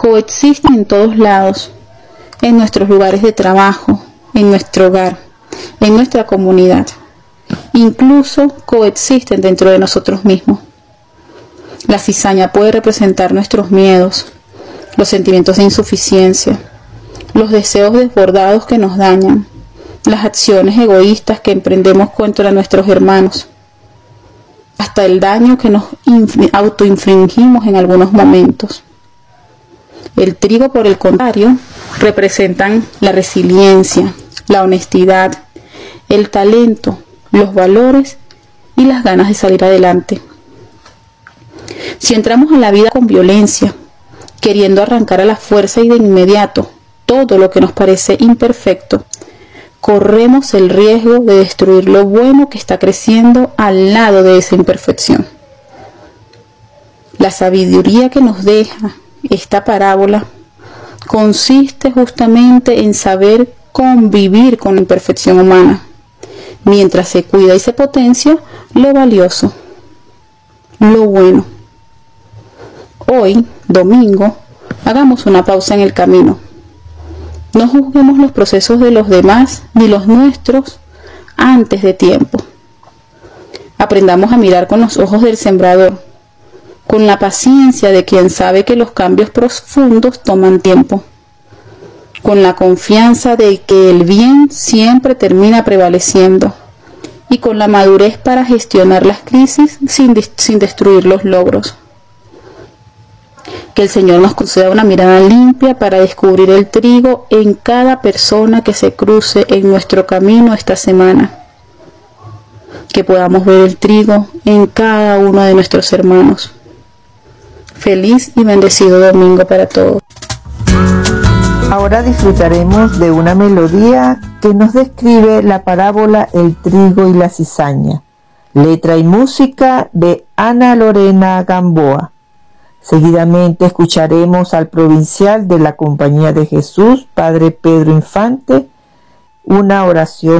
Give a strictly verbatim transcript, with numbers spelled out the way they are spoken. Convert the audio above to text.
coexisten en todos lados, en nuestros lugares de trabajo, en nuestro hogar, en nuestra comunidad. Incluso coexisten dentro de nosotros mismos. La cizaña puede representar nuestros miedos, los sentimientos de insuficiencia, los deseos desbordados que nos dañan, las acciones egoístas que emprendemos contra nuestros hermanos, hasta el daño que nos autoinfligimos en algunos momentos. El trigo, por el contrario, representan la resiliencia, la honestidad, el talento, los valores y las ganas de salir adelante. Si entramos a la vida con violencia, queriendo arrancar a la fuerza y de inmediato todo lo que nos parece imperfecto, corremos el riesgo de destruir lo bueno que está creciendo al lado de esa imperfección. La sabiduría que nos deja esta parábola consiste justamente en saber convivir con la imperfección humana, mientras se cuida y se potencia lo valioso, lo bueno. Hoy, domingo, hagamos una pausa en el camino. No juzguemos los procesos de los demás ni los nuestros antes de tiempo. Aprendamos a mirar con los ojos del sembrador, con la paciencia de quien sabe que los cambios profundos toman tiempo, con la confianza de que el bien siempre termina prevaleciendo y con la madurez para gestionar las crisis sin, sin destruir los logros. Que el Señor nos conceda una mirada limpia para descubrir el trigo en cada persona que se cruce en nuestro camino esta semana. Que podamos ver el trigo en cada uno de nuestros hermanos. Feliz y bendecido domingo para todos. Ahora disfrutaremos de una melodía que nos describe la parábola El trigo y la cizaña. Letra y música de Ana Lorena Gamboa. Seguidamente escucharemos al provincial de la Compañía de Jesús, Padre Pedro Infante, una oración